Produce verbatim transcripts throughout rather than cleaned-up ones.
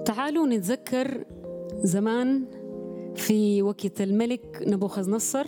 تعالوا نتذكر زمان في وقت الملك نبوخذ نصر.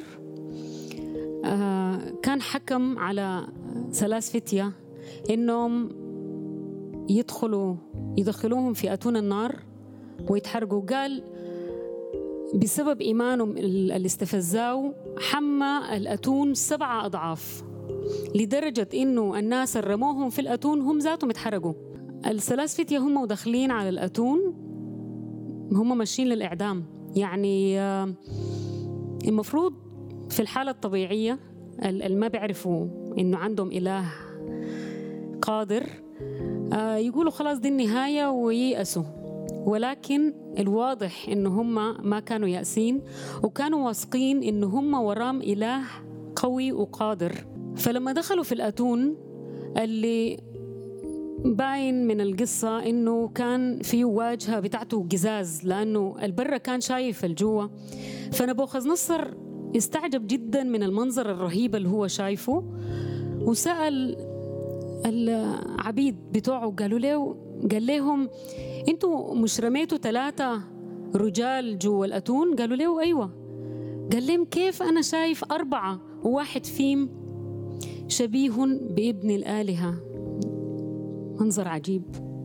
آه كان حكم على ثلاث فتية إنهم يدخلوا يدخلوهم في أتون النار ويتحرقوا. قال بسبب إيمانهم اللي استفزاوا حمى الأتون سبعة أضعاف، لدرجة إنه الناس اللي رموهم في الأتون هم ذاتهم اتحرقوا. الثلاث فتية هم وداخلين على الأتون هم ماشيين للإعدام. يعني المفروض في الحالة الطبيعية اللي ما بيعرفوا إنه عندهم إله قادر يقولوا خلاص دي النهاية وييأسوا، ولكن الواضح إنه هم ما كانوا يأسين وكانوا واثقين إنه هم ورام إله قوي وقادر. فلما دخلوا في الأتون اللي باين من القصة إنه كان في واجهة بتاعته قزاز لأنه البرة كان شايف الجوة، فنبوخذ نصر استعجب جدا من المنظر الرهيب اللي هو شايفه، وسأل العبيد بتوعه قالوا له قال لهم انتوا مش رميتوا ثلاثة رجال جوا الأتون؟ قالوا له أيوة. قال لهم كيف أنا شايف أربعة وواحد فيهم شبيه بابن الآلهة؟ منظر عجيب.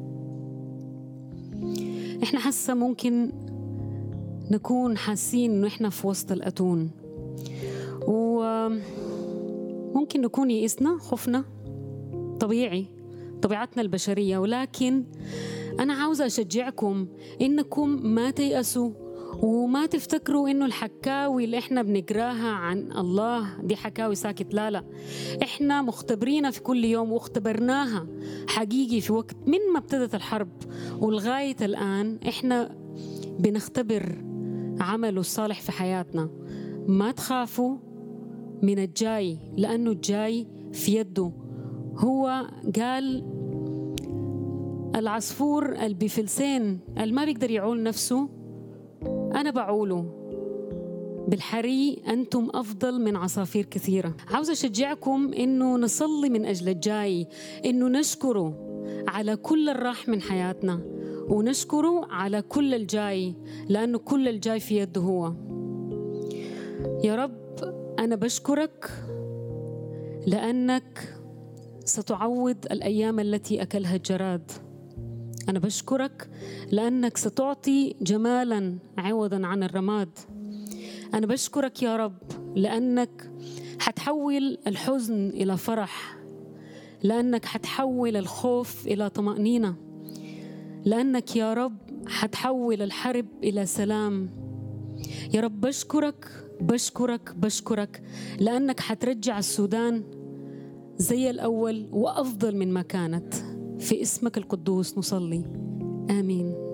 احنا حاسة ممكن نكون حاسين انه احنا في وسط الأتون، وممكن نكون يئسنا خفنا، طبيعي طبيعتنا البشرية، ولكن أنا عاوزة أشجعكم إنكم ما تيأسوا وما تفتكروا إنه الحكاوي اللي إحنا بنقراها عن الله دي حكاوي ساكت. لا لا، إحنا مختبرينها في كل يوم، واختبرناها حقيقي في وقت من ما ابتدت الحرب ولغاية الآن إحنا بنختبر عمله الصالح في حياتنا. ما تخافوا من الجاي لأنه الجاي في يده. هو قال العصفور البفلسين اللي ما بيقدر يعول نفسه أنا بعوله، بالحري أنتم أفضل من عصافير كثيرة. عاوز أشجعكم إنه نصلي من أجل الجاي، إنه نشكره على كل الراح من حياتنا ونشكره على كل الجاي، لأنه كل الجاي في يده هو. يا رب أنا بشكرك لأنك ستعوض الأيام التي أكلها الجراد. أنا بشكرك لأنك ستعطي جمالا عوضا عن الرماد. أنا بشكرك يا رب لأنك حتحول الحزن إلى فرح، لأنك حتحول الخوف إلى طمأنينة، لأنك يا رب حتحول الحرب إلى سلام. يا رب بشكرك بشكرك بشكرك لأنك حترجع السودان زي الأول وأفضل من ما كانت. في اسمك القدوس نصلي، آمين.